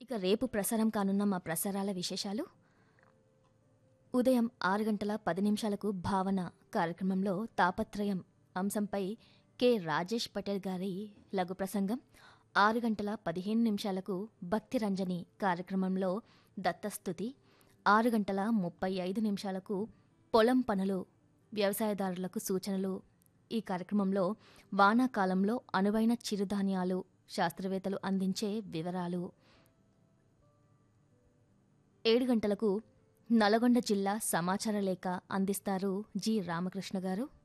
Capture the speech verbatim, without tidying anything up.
ఇక రేపు ప్రసారం కానున్న మా ప్రసారాల విశేషాలు. ఉదయం ఆరు గంటల పది నిమిషాలకు భావన కార్యక్రమంలో తాపత్రయం అంశంపై కె రాజేష్ పటేల్ గారి లఘు ప్రసంగం. ఆరు గంటల పదిహేను నిమిషాలకు భక్తి రంజని కార్యక్రమంలో దత్తస్తుతి. ఆరు గంటల ముప్పై ఐదు నిమిషాలకు పొలం పనులు వ్యవసాయదారులకు సూచనలు. ఈ కార్యక్రమంలో వానాకాలంలో అనువైన చిరుధాన్యాలు శాస్త్రవేత్తలు అందించే వివరాలు. ఏడు గంటలకు నల్గొండ జిల్లా సమాచార లేఖ అందిస్తారు జి రామకృష్ణ గారు.